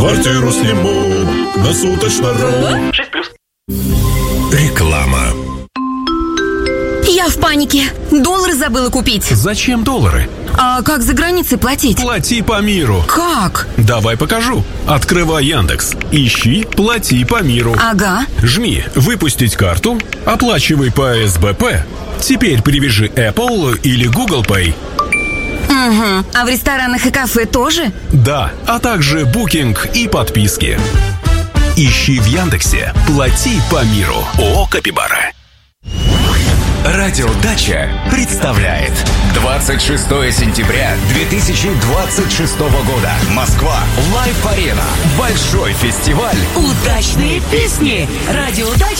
Квартиру сниму на суточно.ру. 6+. Реклама. Я в панике. Доллары забыла купить. Зачем доллары? А как за границей платить? Плати по миру. Как? Давай покажу. Открывай Яндекс. Ищи «Плати по миру». Ага. Жми «Выпустить карту», оплачивай по СБП. Теперь привяжи Apple или Google Pay. Угу. А в ресторанах и кафе тоже? Да, а также букинг и подписки. Ищи в Яндексе «Плати по миру». ООО «Капибара». Радио Дача представляет 26 сентября 2026 года. Москва. Лайв-арена. Большой фестиваль. Удачные песни. Радио Дача.